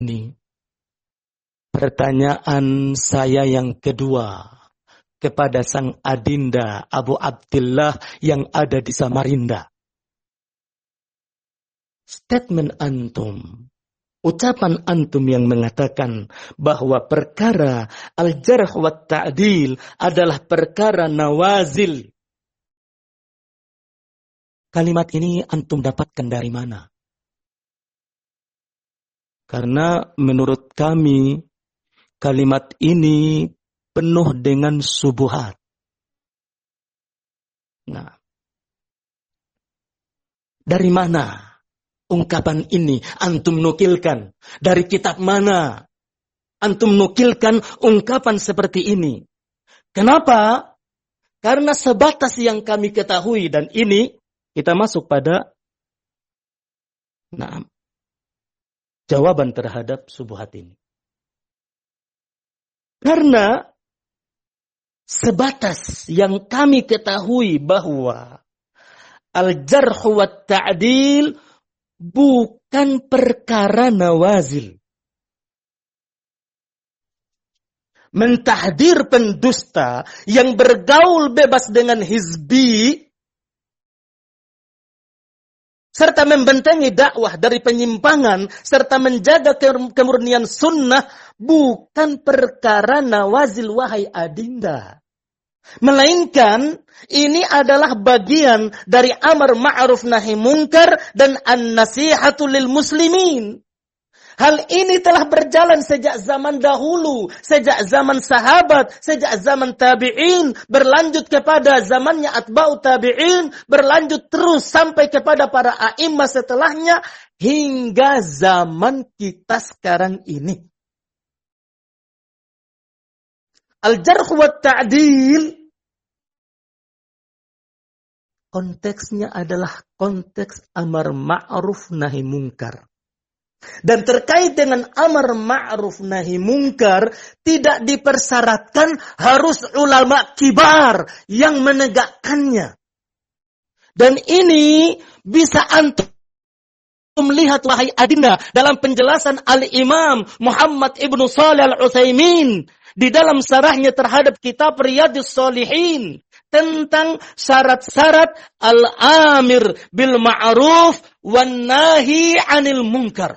Ini pertanyaan saya yang kedua kepada sang adinda Abu Abdillah yang ada di Samarinda. Statement antum, ucapan antum yang mengatakan bahwa perkara al-jarh wa ta'dil adalah perkara nawazil. Kalimat ini antum dapatkan dari mana? Karena menurut kami kalimat ini penuh dengan subuhat. Nah, dari mana ungkapan ini antum nukilkan? Dari kitab mana antum nukilkan ungkapan seperti ini? Kenapa? Karena sebatas yang kami ketahui, dan ini kita masuk pada jawaban terhadap subuhat ini. Karena sebatas yang kami ketahui bahwa al-jarh wa ta'dil bukan perkara nawazil. Mentahdir pendusta yang bergaul bebas dengan hizbi serta membentengi dakwah dari penyimpangan serta menjaga kemurnian sunnah bukan perkara nawazil, wahai adinda. Melainkan ini adalah bagian dari amar ma'ruf nahi munkar dan an-nasihatu lil muslimin. Hal ini telah berjalan sejak zaman dahulu, sejak zaman sahabat, sejak zaman tabi'in, berlanjut kepada zamannya atba'u tabi'in, berlanjut terus sampai kepada para a'immah setelahnya, hingga zaman kita sekarang ini. Al-jarh wa ta'dil konteksnya adalah konteks amar ma'ruf nahi munkar. Dan terkait dengan amar ma'ruf nahi munkar, tidak dipersyaratkan harus ulama kibar yang menegakkannya. Dan ini bisa antum melihat, wahai adinda, dalam penjelasan Al-Imam Muhammad ibnu Shalih Al-Utsaimin di dalam syarahnya terhadap kitab Riyadhus Shalihin tentang syarat-syarat al-amir bil ma'ruf wan nahi 'anil munkar.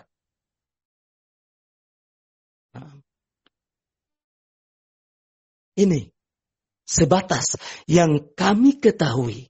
Ini sebatas yang kami ketahui.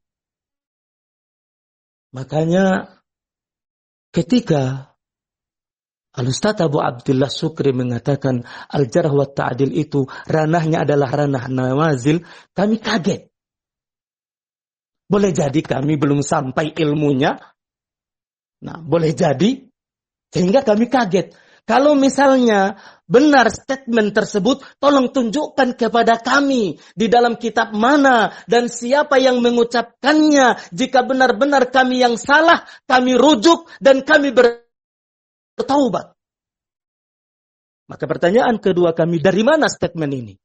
Makanya ketika Al-Ustaz Abu Abdullah Sukri mengatakan al-jarh wa ta'dil itu ranahnya adalah ranah nawazil, kami kaget. Boleh jadi kami belum sampai ilmunya. Boleh jadi sehingga kami kaget. Kalau misalnya benar statement tersebut, tolong tunjukkan kepada kami di dalam kitab mana dan siapa yang mengucapkannya. Jika benar-benar kami yang salah, kami rujuk dan kami bertaubat. Maka pertanyaan kedua kami, dari mana statement ini?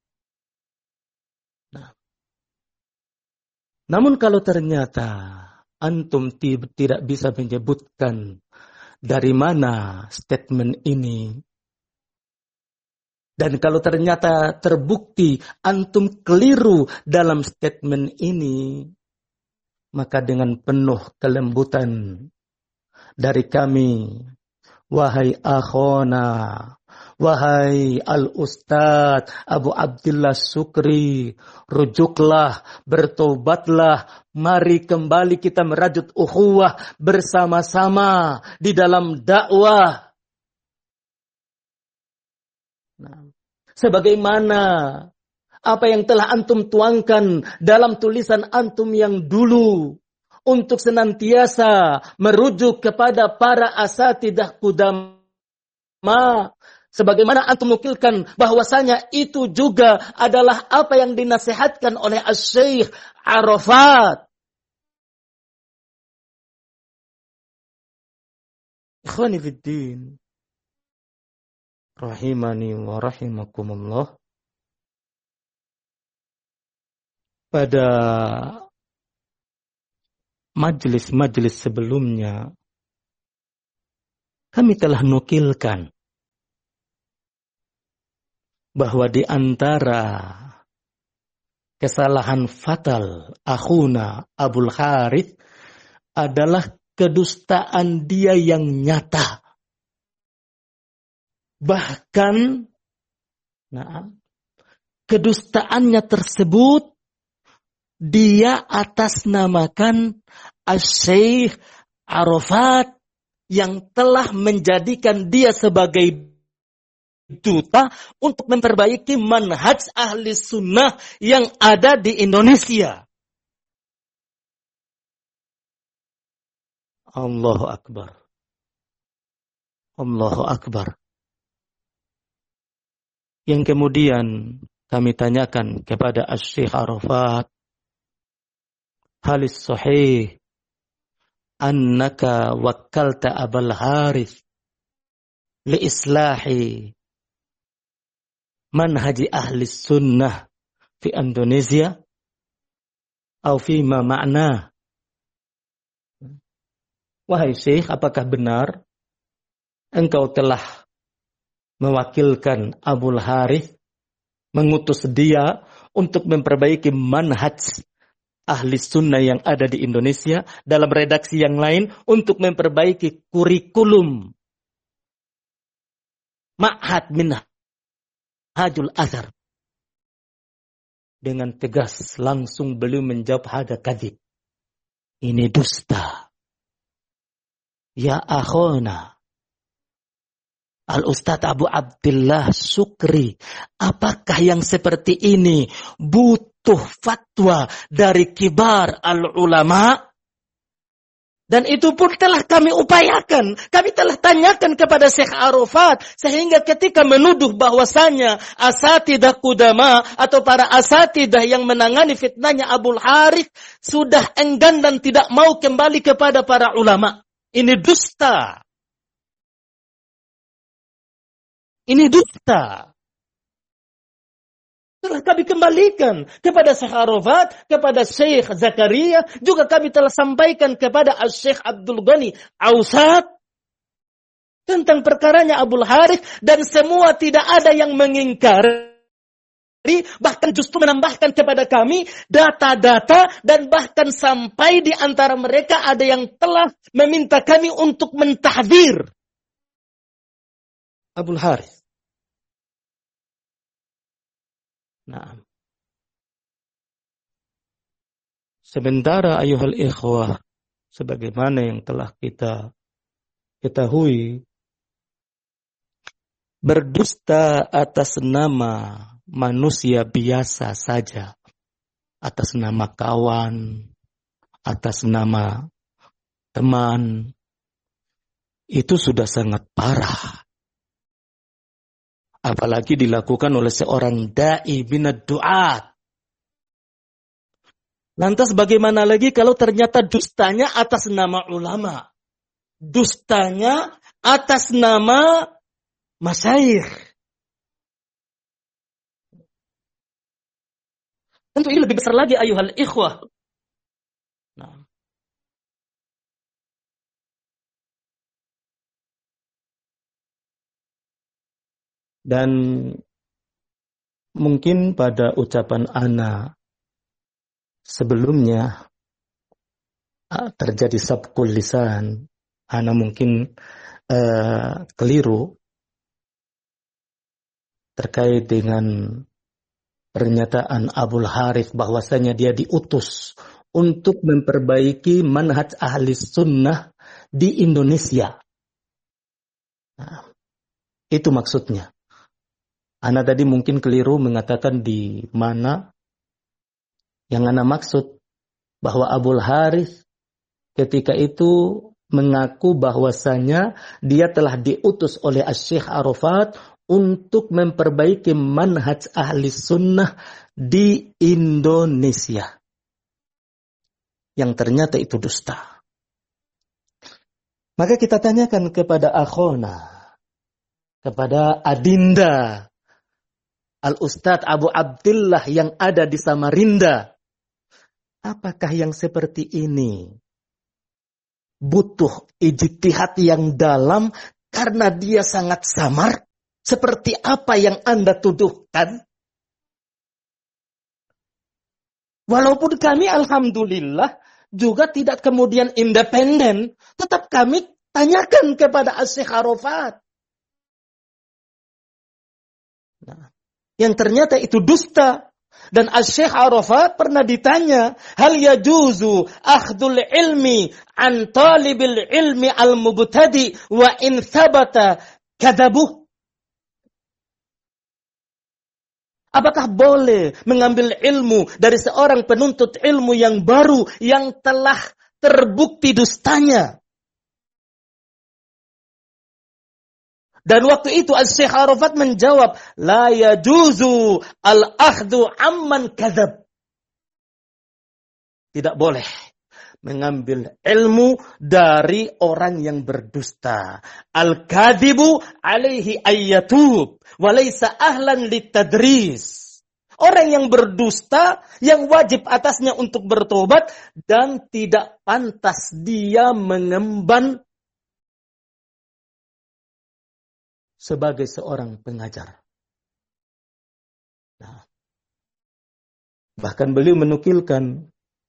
Namun kalau ternyata antum tidak bisa menyebutkan dari mana statement ini, dan kalau ternyata terbukti antum keliru dalam statement ini, maka dengan penuh kelembutan dari kami, wahai akhona, wahai al-Ustaz Abu Abdullah Sukri, rujuklah, bertobatlah, mari kembali kita merajut ukhuwah bersama-sama di dalam dakwah. Sebagaimana apa yang telah antum tuangkan dalam tulisan antum yang dulu, untuk senantiasa merujuk kepada para asatidah qudama. Sebagaimana antum nukilkan bahwasanya itu juga adalah apa yang dinasihatkan oleh Asy-Syaikh Arafat. Ikhwani fiddin, rahimani wa rahimakumullah. Pada majelis-majelis sebelumnya, kami telah nukilkan bahwa di antara kesalahan fatal akhuna Abul Harith adalah kedustaan dia yang nyata. Bahkan kedustaannya tersebut dia atasnamakan Asy-Syaikh Arafat yang telah menjadikan dia sebagai duta untuk memperbaiki manhaj ahli sunnah yang ada di Indonesia. Allahu Akbar. Allahu Akbar. Yang kemudian kami tanyakan kepada Asy-Syaikh Arafat, halis sahih annaka wakkalta Abul Harith li islahi manhaji ahli sunnah fi Indonesia atau fi ma ma'na. Wahai Syekh, apakah benar engkau telah mewakilkan Abul Harith, mengutus dia untuk memperbaiki manhaj ahli sunnah yang ada di Indonesia dalam redaksi yang lain untuk memperbaiki kurikulum Ma'had Minhajul Athar? Dengan tegas langsung beliau menjawab, hada kadzib. Ini dusta. Ya akhona Al-Ustadz Abu Abdullah Sukri, apakah yang seperti ini butuh fatwa dari kibar al-ulama? Dan itu pun telah kami upayakan. Kami telah tanyakan kepada Syekh Arafat. Sehingga ketika menuduh bahwasanya asatidah kudama atau para asatidah yang menangani fitnahnya Abul Harith sudah enggan dan tidak mau kembali kepada para ulama. Ini dusta. Ini dusta. Telah kami kembalikan kepada Syekh Arafat, kepada Syekh Zakaria, juga kami telah sampaikan kepada Syekh Abdul Ghani Ausat tentang perkaranya Abul Harith, dan semua tidak ada yang mengingkari, bahkan justru menambahkan kepada kami data-data, dan bahkan sampai di antara mereka ada yang telah meminta kami untuk mentahdzir Abul Harith. Nah, sementara ayuhal ikhwah, sebagaimana yang telah kita ketahui, berdusta atas nama manusia biasa saja, atas nama kawan, atas nama teman, itu sudah sangat parah. Apalagi dilakukan oleh seorang da'i binad du'at. Lantas bagaimana lagi kalau ternyata dustanya atas nama ulama, dustanya atas nama masyayikh? Tentu ini lebih besar lagi ayuhal ikhwah. Nah, dan mungkin pada ucapan ana sebelumnya terjadi sabqul lisan, ana mungkin keliru terkait dengan pernyataan Abul Harith bahwasanya dia diutus untuk memperbaiki manhaj ahli sunnah di Indonesia. Nah, itu maksudnya. Ana tadi mungkin keliru mengatakan di mana. Yang ana maksud bahwa Abul Harith ketika itu mengaku bahwasanya dia telah diutus oleh Asy-Syaikh Arafat untuk memperbaiki manhaj ahli sunnah di Indonesia. Yang ternyata itu dusta. Maka kita tanyakan kepada akhona, kepada adinda Al-Ustadz Abu Abdullah yang ada di Samarinda, apakah yang seperti ini butuh ijtihad yang dalam karena dia sangat samar? seperti apa yang Anda tuduhkan. Walaupun kami alhamdulillah juga tidak kemudian independen, tetap kami tanyakan kepada Syekh Arafat. Nah, yang ternyata itu dusta. Dan Syekh Arafat pernah ditanya, hal yajuzu akhdul ilmi an talibil ilmi al-mubtadi wa in thabata kadzabuh? Apakah boleh mengambil ilmu dari seorang penuntut ilmu yang baru yang telah terbukti dustanya? Dan waktu itu Syekh Arafat menjawab, la yajuzu al-akhdhu amman kadzab. Tidak boleh mengambil ilmu dari orang yang berdusta. Al-kadzibu alaihi ayyatub wa laysa ahlan litadris. Orang yang berdusta yang wajib atasnya untuk bertobat dan tidak pantas dia mengemban sebagai seorang pengajar. Nah, bahkan beliau menukilkan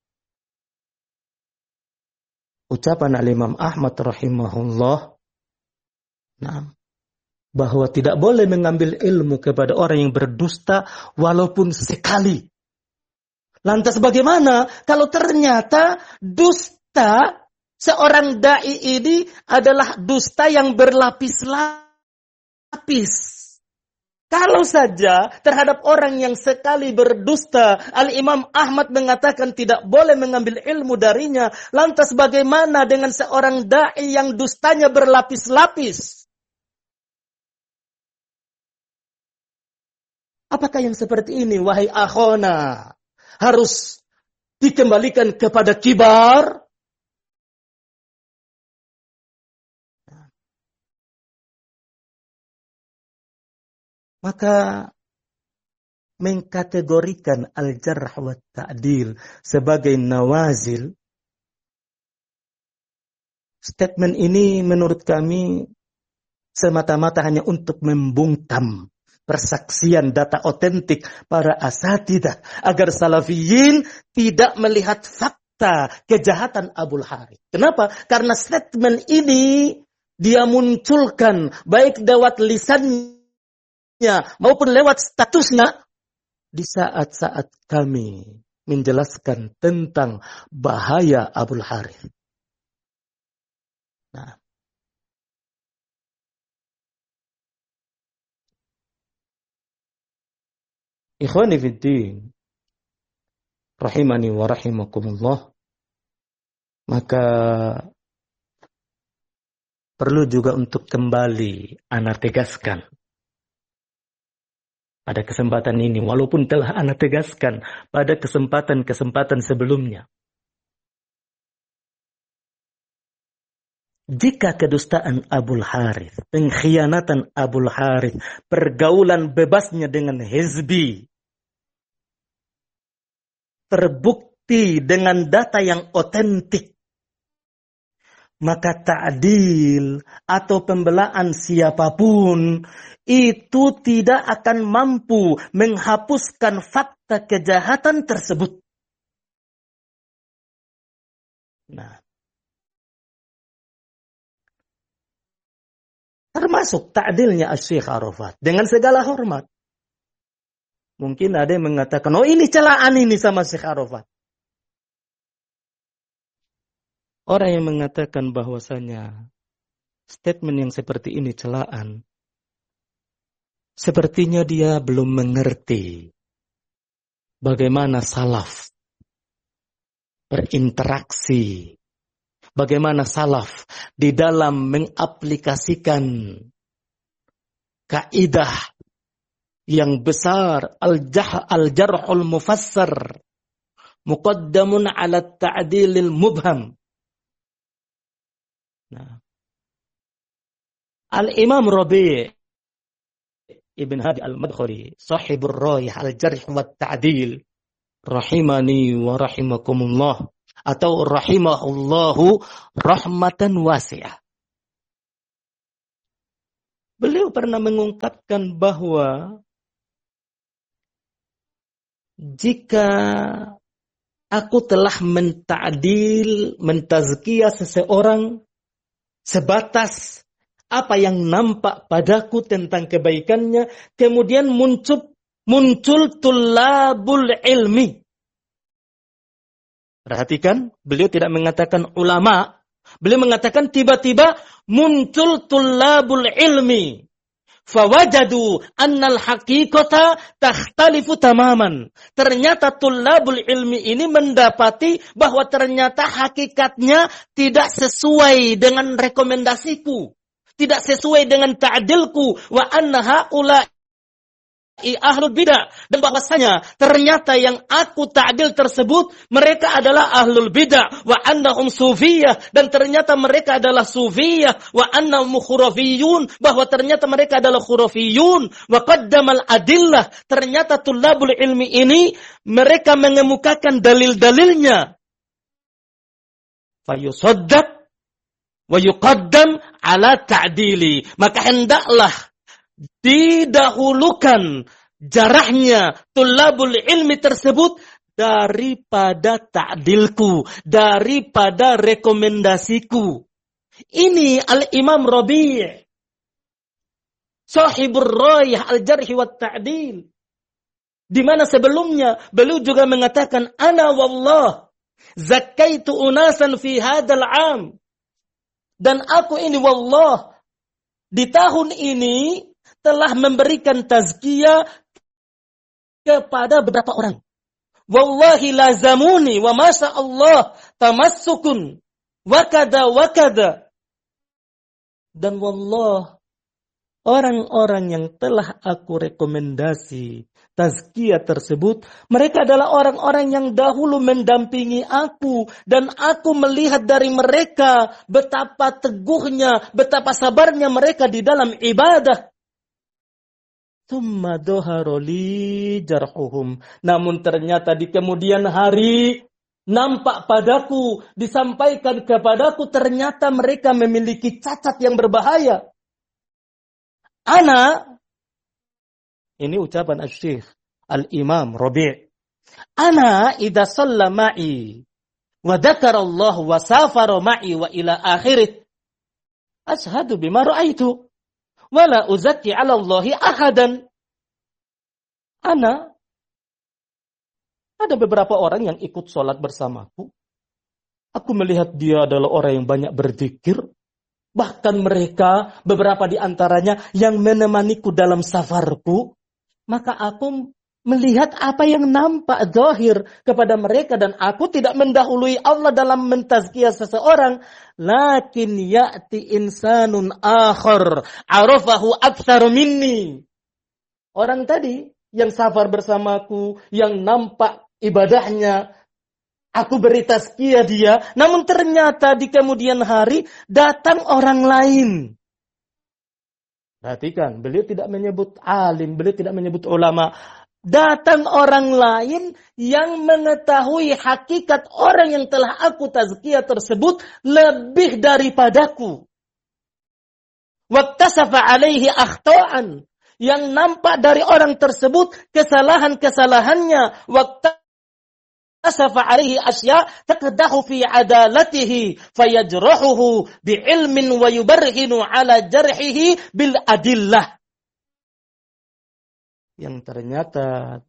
ucapan Al-Imam Ahmad rahimahullah, nah, bahwa tidak boleh mengambil ilmu kepada orang yang berdusta walaupun sekali. Lantas bagaimana kalau ternyata dusta seorang dai ini adalah dusta yang berlapis-lapis? Kalau saja terhadap orang yang sekali berdusta, Al-Imam Ahmad mengatakan tidak boleh mengambil ilmu darinya. Lantas bagaimana dengan seorang da'i yang dustanya berlapis-lapis? Apakah yang seperti ini, wahai akhona, harus dikembalikan kepada kibar? Maka mengkategorikan al-jarh wa ta'dil sebagai nawazil, statement ini menurut kami semata-mata hanya untuk membungkam persaksian data otentik para asatidah agar salafiyin tidak melihat fakta kejahatan Abul Harith. Kenapa? Karena statement ini dia munculkan baik lewat lisannya maupun lewat statusnya di saat-saat kami menjelaskan tentang bahaya Abul Harith. Nah, ikhwani fiddin, rahimani wa rahimakumullah, maka perlu juga untuk kembali ana tegaskan pada kesempatan ini, walaupun telah ana tegaskan pada kesempatan-kesempatan sebelumnya. Jika kedustaan Abul Harith, pengkhianatan Abul Harith, pergaulan bebasnya dengan hizbi, terbukti dengan data yang otentik, maka ta'dil atau pembelaan siapapun itu tidak akan mampu menghapuskan fakta kejahatan tersebut. Nah, termasuk ta'dilnya Syekh Arafat dengan segala hormat. Mungkin ada yang mengatakan, oh ini celaan ini sama Syekh Arafat. Orang yang mengatakan bahwasanya statement yang seperti ini celaan, sepertinya dia belum mengerti bagaimana salaf berinteraksi, bagaimana salaf di dalam mengaplikasikan kaidah yang besar al-jarhul mufassar muqaddamun ala ta'dilil mubham. Nah, Al-Imam Rabi' Ibn Hadi Al-Madkhali, sahibur Rayih al-Jarh wa Ta'dil, rahimani wa rahimakumullah, atau rahimahullahu rahmatan wasi'ah. Beliau pernah mengungkapkan bahwa jika aku telah mentazkiyah seseorang sebatas apa yang nampak padaku tentang kebaikannya, kemudian muncul tullabul ilmi. Perhatikan, beliau tidak mengatakan ulama, beliau mengatakan tiba-tiba muncul tullabul ilmi. Fawajadu annal haqiqata takhtalifu tamaman. Ternyata tullabul ilmi ini mendapati bahwa ternyata hakikatnya tidak sesuai dengan rekomendasiku, tidak sesuai dengan ta'dilku, wa anna haula ahlul bidah, dan bahwasanya ternyata yang aku ta'dil tersebut mereka adalah ahlul bidah, wa annahum sufiyah, dan ternyata mereka adalah sufiyah, wa annahum khurafiyun, bahwa ternyata mereka adalah khurafiyun, wa qaddamal adillah, ternyata tullabul ilmi ini mereka mengemukakan dalil-dalilnya, fayusaddaq wa yuqaddam ala ta'dili, maka hendaklah didahulukan jarahnya tullabul ilmi tersebut daripada ta'dilku, daripada rekomendasiku. Ini Al-Imam Rabi' sahibur rayah al-jarhi wa ta'dil, di mana sebelumnya beliau juga mengatakan ana wallah zakkaitu unasan fi hadzal 'am, dan aku ini wallah di tahun ini telah memberikan tazkiyah kepada beberapa orang. Wallahi lazamuni wa masya Allah tamassukun wa kada wa kada. Dan wallah, orang-orang yang telah aku rekomendasi tazkiyah tersebut, mereka adalah orang-orang yang dahulu mendampingi aku, dan aku melihat dari mereka betapa teguhnya, betapa sabarnya mereka di dalam ibadah. Tsumma doharoli jarhuhum. Namun ternyata di kemudian hari nampak padaku, disampaikan kepadaku, ternyata mereka memiliki cacat yang berbahaya. Ini ucapan Asy-Syaikh Al-Imam Rabi'. Ana idza shalla ma'i wa dzakara Allah wa safara ma'i wa ila akhirih ashhadu bima ra'aitu wala uzakki 'ala Allahi ahadan. Ada beberapa orang yang ikut sholat bersamaku. Aku melihat dia adalah orang yang banyak berzikir. Bahkan mereka, beberapa di antaranya yang menemaniku dalam safarku. Maka aku melihat apa yang nampak zahir kepada mereka, dan aku tidak mendahului Allah dalam mentazkiyah seseorang. Lakin ya'ti insanun akhar arafahu aktsaru minni. Orang tadi yang safar bersamaku, yang nampak ibadahnya, aku beri tazkiyah dia, namun ternyata di kemudian hari datang orang lain. Perhatikan, beliau tidak menyebut alim, beliau tidak menyebut ulama. Datang orang lain yang mengetahui hakikat orang yang telah aku tazkiyah tersebut lebih daripadaku. Waktasafa alaihi akhta'an, yang nampak dari orang tersebut kesalahan-kesalahannya. Waktasafa alaihi asya taqdahu fi adalatihi fayajrahuhu bi'ilmin wa yubarhinu ala jarhihi bil adillah. Yang ternyata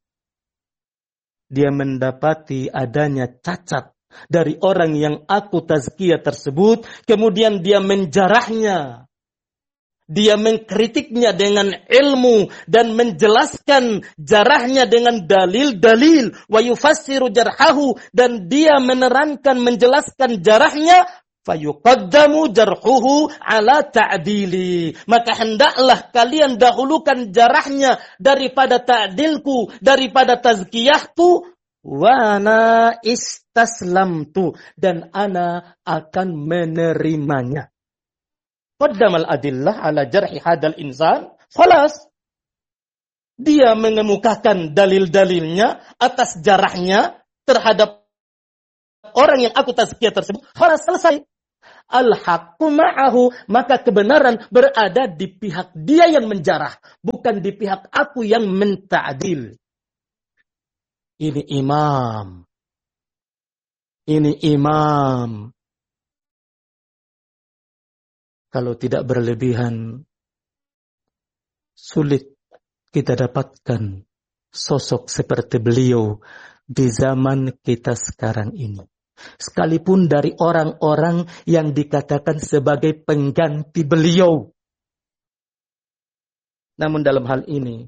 dia mendapati adanya cacat dari orang yang aku tazkiyah tersebut, kemudian dia menjarahnya, dia mengkritiknya dengan ilmu dan menjelaskan jarahnya dengan dalil-dalil, wa yufassiru jarhahu, dan dia menerangkan, menjelaskan jarahnya, fayuqaddamu jarhuhu ala ta'dili. Maka hendaklah kalian dahulukan jarahnya daripada ta'dilku, daripada tazkiyahku. Wa ana istaslamtu, dan ana akan menerimanya. Qaddamal adillah ala jarhi hadal insan. Khalas. Dia mengemukakan dalil-dalilnya atas jarahnya terhadap orang yang aku tazkiyah tersebut. Khalas, selesai. al-haqqu ma'ahu, maka kebenaran berada di pihak dia yang menjarah, bukan di pihak aku yang menta'dil. Ini imam. Ini imam. Kalau tidak berlebihan, sulit kita dapatkan sosok seperti beliau di zaman kita sekarang ini. Sekalipun dari orang-orang yang dikatakan sebagai pengganti beliau. Namun dalam hal ini,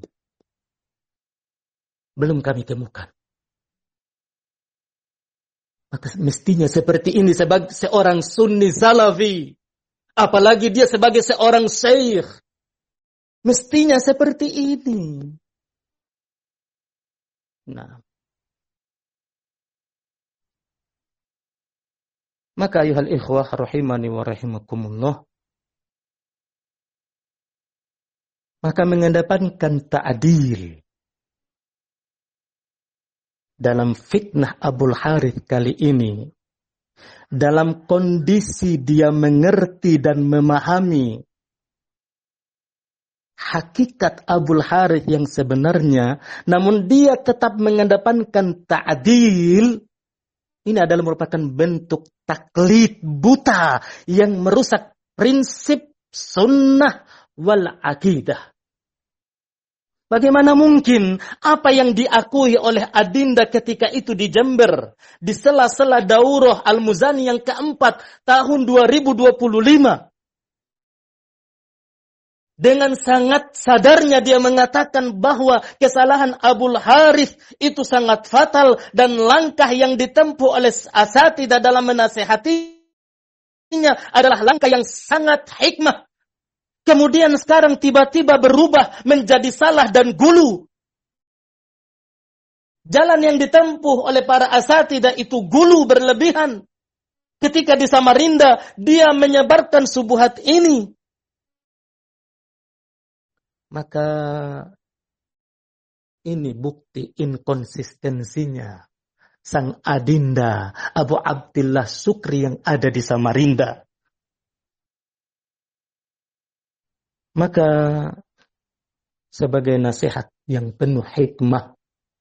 belum kami temukan. Maka mestinya seperti ini sebagai seorang sunni salafi. Apalagi dia sebagai seorang syekh. Mestinya seperti ini. Nah. Maka ayuhal ikhwah rahimani wa rahimakumullah. Maka mengedepankan ta'dil. Dalam fitnah Abul Harith kali ini. Dalam kondisi dia mengerti dan memahami hakikat Abul Harith yang sebenarnya, namun dia tetap mengedepankan ta'dil. Ini adalah merupakan bentuk taklid buta yang merusak prinsip sunnah wal aqidah. Bagaimana mungkin apa yang diakui oleh Adinda ketika itu di Jember, di sela-sela daurah Al-Muzani yang keempat tahun 2025. Dengan sangat sadarnya dia mengatakan bahwa kesalahan Abul Harith itu sangat fatal dan langkah yang ditempuh oleh asatidzah dalam menasehatinya adalah langkah yang sangat hikmah. Kemudian sekarang tiba-tiba berubah menjadi salah dan gulu. Jalan yang ditempuh oleh para asatidzah itu gulu berlebihan. Ketika di Samarinda, dia menyebarkan subuhat ini. Maka ini bukti inkonsistensinya sang Adinda Abu Abdillah Sukri yang ada di Samarinda. Maka sebagai nasihat yang penuh hikmah,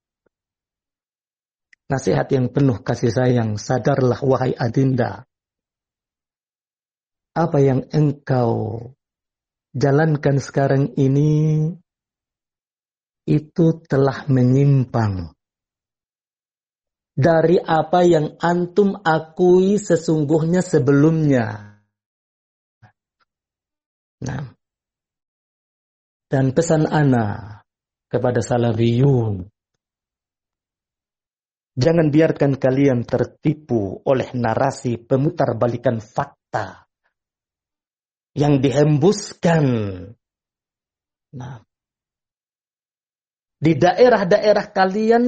nasihat yang penuh kasih sayang, sadarlah wahai Adinda, apa yang engkau jalankan sekarang ini itu telah menyimpang dari apa yang antum akui sesungguhnya sebelumnya. Nah, dan pesan ana kepada salafiyun, jangan biarkan kalian tertipu oleh narasi pemutarbalikan fakta yang dihembuskan. Nah, di daerah-daerah kalian,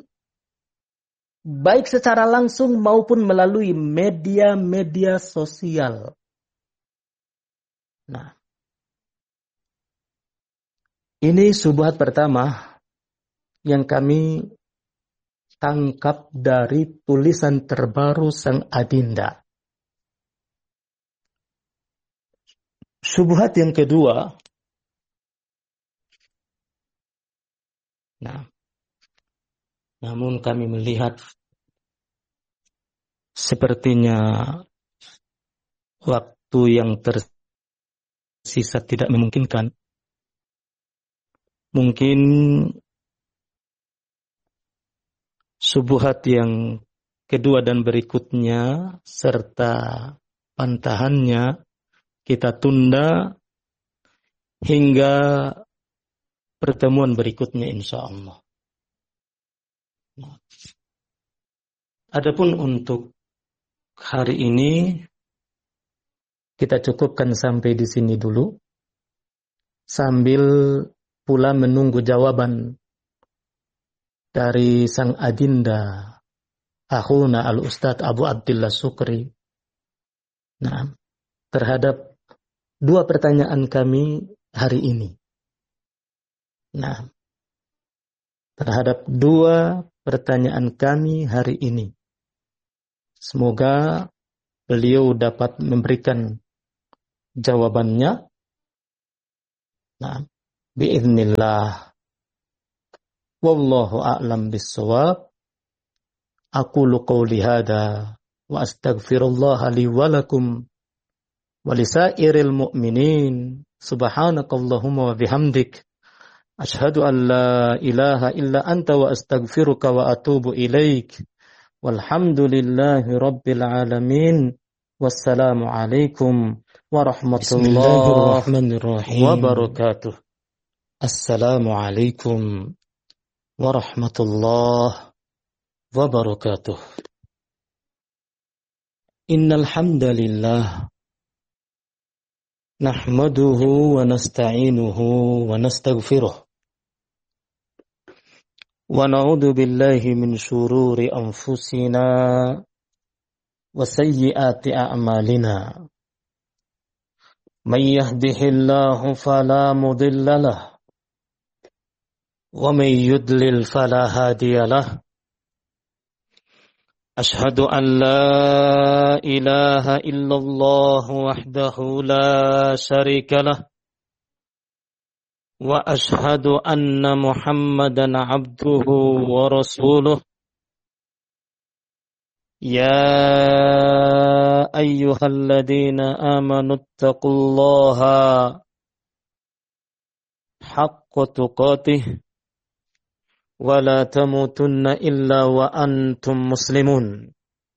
baik secara langsung maupun melalui media-media sosial. Nah, ini syubhat pertama yang kami tangkap dari tulisan terbaru sang Adinda. Syubhat yang kedua, nah, namun kami melihat sepertinya waktu yang tersisa tidak memungkinkan. Mungkin syubhat yang kedua dan berikutnya serta pantahannya kita tunda hingga pertemuan berikutnya insyaallah. Adapun untuk hari ini kita cukupkan sampai di sini dulu, sambil pula menunggu jawaban dari sang Adinda akhuna al-Ustadz Abu Abdillah Sukri. Nah, terhadap dua pertanyaan kami hari ini. Nah, terhadap dua pertanyaan kami hari ini. Semoga beliau dapat memberikan jawabannya. Nah, biiznillah. Wallahu a'lam bissawab. Aqulu qawli hadha wa astaghfirullah li wa lakum wa lisairil mu'minin. Subhanakallahumma wa bihamdik. Ashhadu an la ilaha illa anta wa astaghfiruka wa atubu ilaik. Walhamdulillahi rabbil alamin. Wassalamu alaikum warahmatullahi wabarakatuh. Assalamu alaikum warahmatullahi wabarakatuh. Innal hamdalillah nahmaduhu wa nasta'inuhu wa nastaghfiruh. Wa na'udzu billahi min shururi anfusina wa sayyiati a'malina. May yahdihillahu fala mudilla lahu wa may yudlil fala hadiya lahu. Ashhadu an la ilaha illallah wahdahu la syarika lahu wa ashhadu anna Muhammadan abduhu wa rasuluh. Ya ayyuhalladzina amanu taqullaha haqqa tuqatih wa la tamutunna illa wa antum muslimun.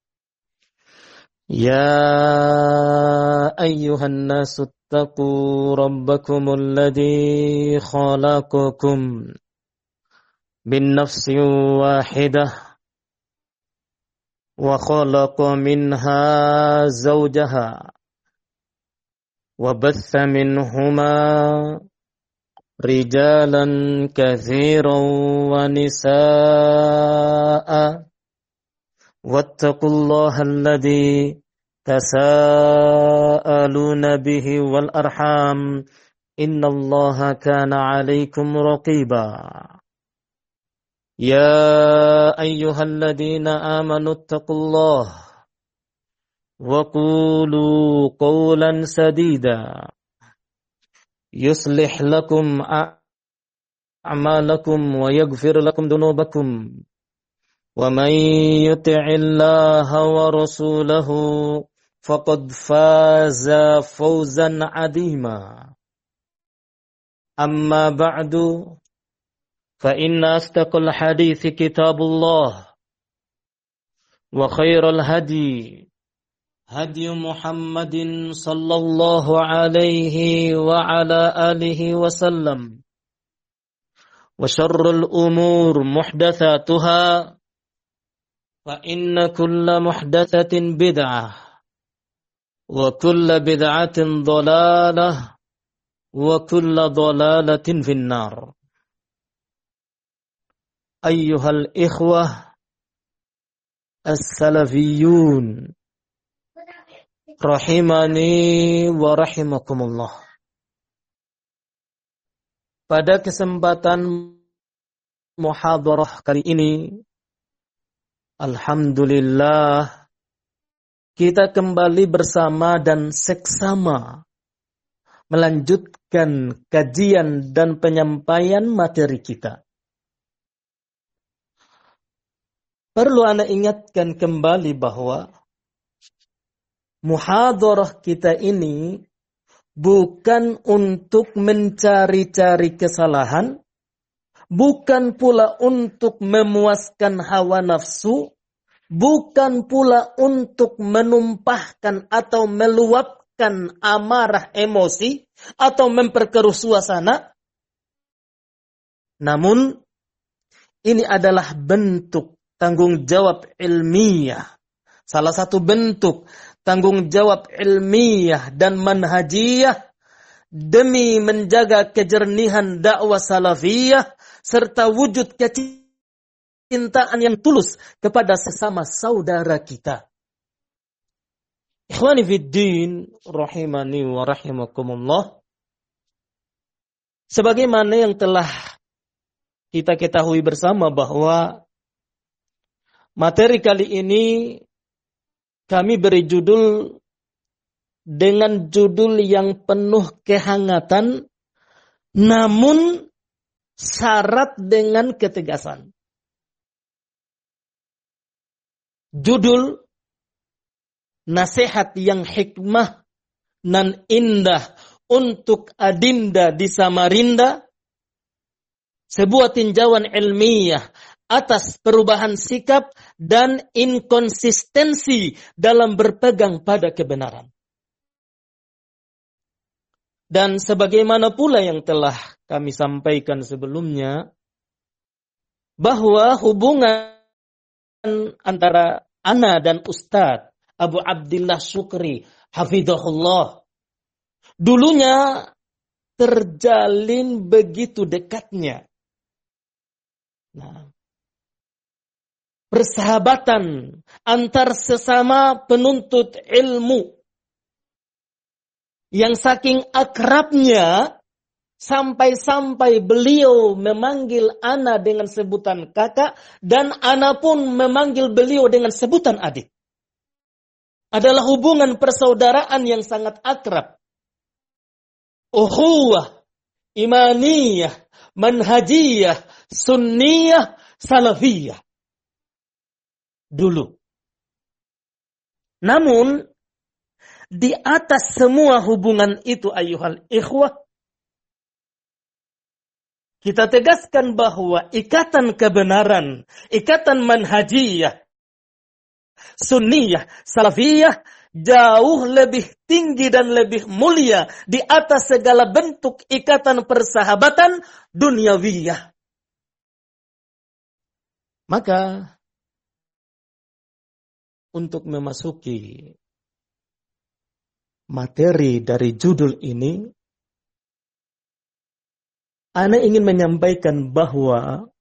Ya ayyuhan nasu اتقوا ربكم الذي خلقكم من نفس واحدة وخلق منها زوجها وبث منهما رجالا كثيرا ونساء واتقوا الله الذي تساءلون به والأرحام إن الله كان عليكم رقيبا. يا أيها الذين آمنوا اتقوا الله وقولوا قولا سديدا يصلح لكم أعمالكم ويغفر لكم ذنوبكم ومن يطع الله ورسوله فقد فاز فوزا عظيما. أما بعد فإن أصدق الحديث كتاب الله وخير الهدي هدي محمد صلى الله عليه وعلى آله وسلم وشر الأمور محدثاتها فإن كل محدثة بدعة وكل بدعة ضلالة وكل ضلالة في النار. أيها الإخوة السلفيون rahimani wa rahimakumullah. Pada kesempatan muhadarah kali ini, alhamdulillah kita kembali bersama dan seksama melanjutkan kajian dan penyampaian materi kita. Perlu Anda ingatkan kembali bahwa muhadarah kita ini bukan untuk mencari-cari kesalahan, bukan pula untuk memuaskan hawa nafsu, bukan pula untuk menumpahkan atau meluapkan amarah emosi atau memperkeruh suasana. Namun, ini adalah bentuk tanggung jawab ilmiah. Salah satu bentuk tanggung jawab ilmiah dan manhajiyah demi menjaga kejernihan dakwah salafiyah serta wujud kecintaan yang tulus kepada sesama saudara kita. Ikhwani fiddin rahimani wa rahimakumullah. Sebagaimana yang telah kita ketahui bersama bahwa materi kali ini kami beri judul dengan judul yang penuh kehangatan, namun syarat dengan ketegasan. Judul nasihat yang hikmah nan indah untuk adinda di Samarinda, sebuah tinjauan ilmiah atas perubahan sikap dan inkonsistensi dalam berpegang pada kebenaran. Dan sebagaimana pula yang telah kami sampaikan sebelumnya, bahwa hubungan antara ana dan Ustadz Abu Abdillah Syukri, hafizahullah, dulunya terjalin begitu dekatnya. Nah, persahabatan antar sesama penuntut ilmu yang saking akrabnya sampai-sampai beliau memanggil ana dengan sebutan kakak dan ana pun memanggil beliau dengan sebutan adik. Adalah hubungan persaudaraan yang sangat akrab. Ukhuwah, imaniyah, manhajiyah, sunniyah, salafiyah. Dulu. Namun di atas semua hubungan itu ayuhal ikhwah, kita tegaskan bahwa ikatan kebenaran, ikatan manhajiyah, sunniyah, salafiyah jauh lebih tinggi dan lebih mulia di atas segala bentuk ikatan persahabatan duniawiyah. Maka untuk memasuki materi dari judul ini, ana ingin menyampaikan bahwa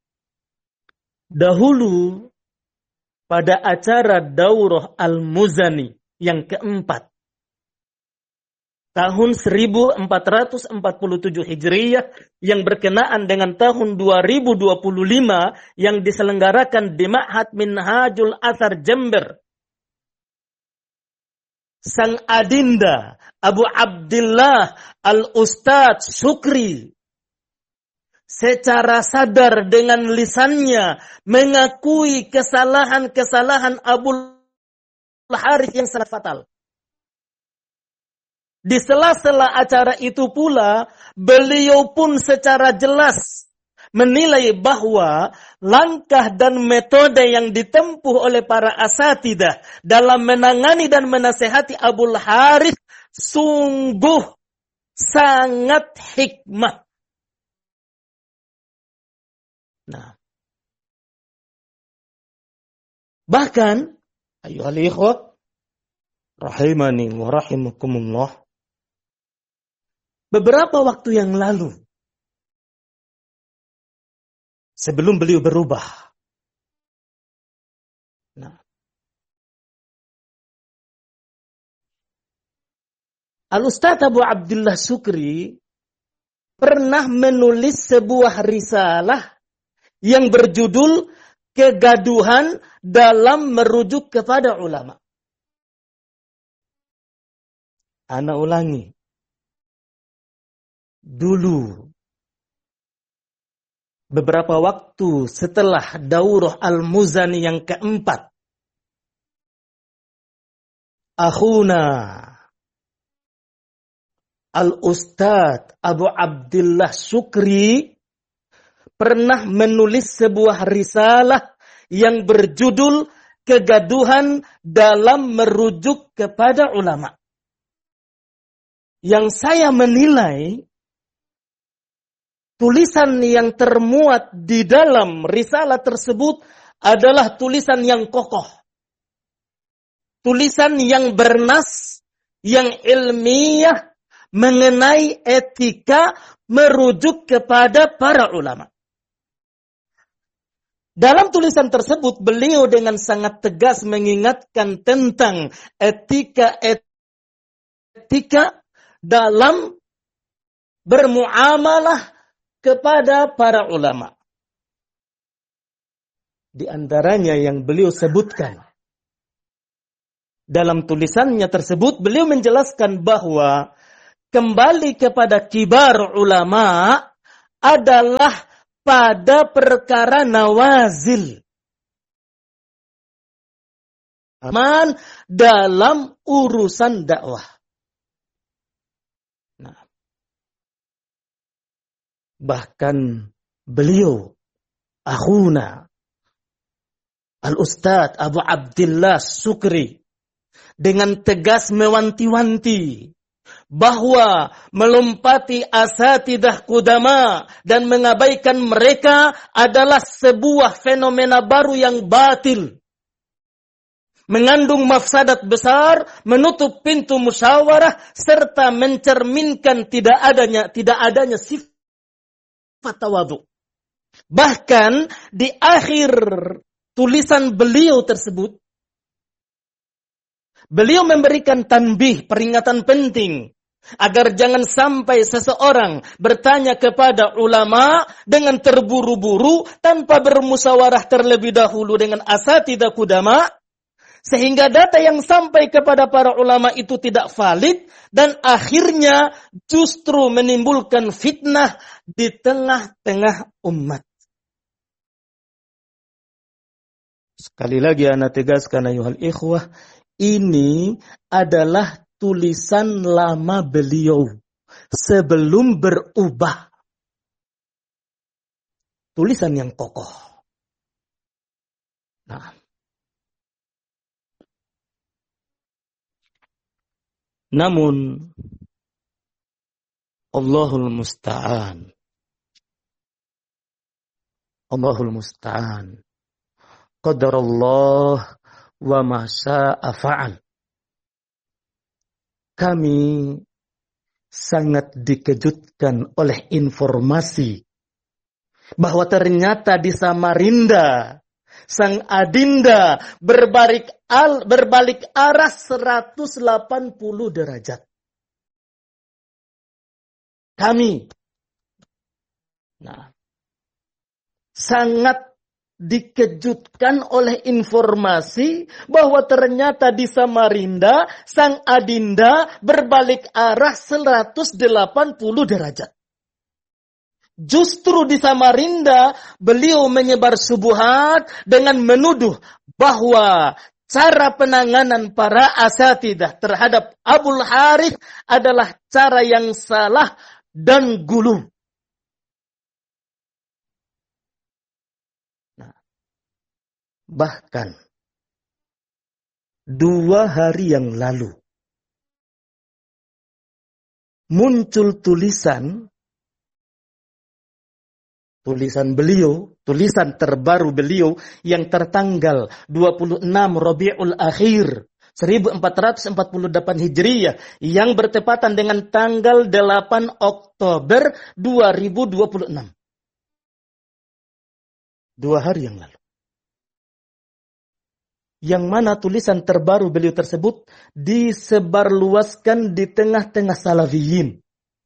dahulu pada acara Daurah Al-Muzani yang keempat, tahun 1447 Hijriyah yang berkenaan dengan tahun 2025 yang diselenggarakan di Ma'had Minhajul Athar Jember, sang adinda Abu Abdillah Al-Ustadz Syukri secara sadar dengan lisannya mengakui kesalahan-kesalahan Abu Harith yang sangat fatal. Di sela-sela acara itu pula, beliau pun secara jelas menilai bahwa langkah dan metode yang ditempuh oleh para asatidah dalam menangani dan menasehati Abu Harith sungguh sangat hikmah. Nah, bahkan ayuhal ikhwah rahimani wa rahimakumullah, beberapa waktu yang lalu sebelum beliau berubah, nah, Al-Ustadz Abu Abdillah Syukri pernah menulis sebuah risalah yang berjudul Kegaduhan dalam Merujuk kepada Ulama. Ana ulangi. Dulu, beberapa waktu setelah Daurah Al-Muzani yang keempat, akhuna Al-Ustadz Abu Abdillah Syukri pernah menulis sebuah risalah yang berjudul Kegaduhan dalam Merujuk kepada Ulama. Yang saya menilai tulisan yang termuat di dalam risalah tersebut adalah tulisan yang kokoh. Tulisan yang bernas, yang ilmiah mengenai etika merujuk kepada para ulama. Dalam tulisan tersebut, beliau dengan sangat tegas mengingatkan tentang etika dalam bermuamalah kepada para ulama. Di antaranya yang beliau sebutkan, Dalam tulisannya tersebut beliau menjelaskan bahwa kembali kepada kibar ulama adalah pada perkara nawazil. Aman dalam urusan dakwah. Nah, bahkan beliau, akhuna, Al-Ustadz Abu Abdillah Sukri, dengan tegas mewanti-wanti bahwa melompati asatidah kudama dan mengabaikan mereka adalah sebuah fenomena baru yang batil. Mengandung mafsadat besar, menutup pintu musyawarah, serta mencerminkan tidak adanya sifat tawadhu. Bahkan di akhir tulisan beliau tersebut, beliau memberikan tanbih, peringatan penting, agar jangan sampai seseorang bertanya kepada ulama dengan terburu-buru tanpa bermusyawarah terlebih dahulu dengan asatidah kudama, sehingga data yang sampai kepada para ulama itu tidak valid dan akhirnya justru menimbulkan fitnah di tengah-tengah umat. Sekali lagi ana tegaskan ayuhal ikhwah, ini adalah tulisan lama beliau sebelum berubah. Tulisan yang kokoh. Nah, namun Allahul Musta'an. Allahul Musta'an. Qadarullah wa ma syaa fa'al. Kami sangat dikejutkan oleh informasi bahwa ternyata di Samarinda sang adinda berbalik arah 180 derajat. Kami sangat dikejutkan oleh informasi bahwa ternyata di Samarinda sang adinda berbalik arah 180 derajat. Justru di Samarinda beliau menyebar syubhat dengan menuduh bahwa cara penanganan para asatidah terhadap Abul Harith adalah cara yang salah dan gulu. Bahkan 2 hari yang lalu muncul tulisan beliau, tulisan terbaru beliau yang tertanggal 26 Rabiul Akhir 1448 Hijriyah yang bertepatan dengan tanggal 8 Oktober 2026. 2 hari yang lalu. Yang mana tulisan terbaru beliau tersebut disebarluaskan di tengah-tengah salafiyin.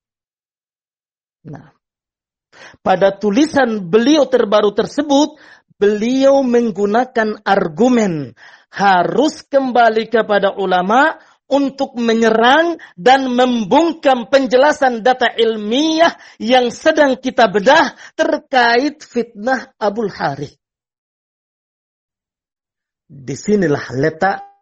Nah, pada tulisan beliau terbaru tersebut, beliau menggunakan argumen harus kembali kepada ulama untuk menyerang dan membungkam penjelasan data ilmiah yang sedang kita bedah terkait fitnah Abul Harith. Disinilah letak